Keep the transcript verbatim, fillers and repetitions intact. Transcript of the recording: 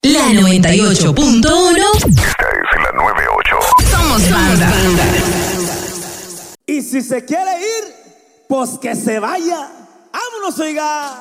La noventa y ocho punto uno. Esta es la noventa y ocho. Somos banda. Y si se quiere ir, pues que se vaya. ¡Vámonos, oiga!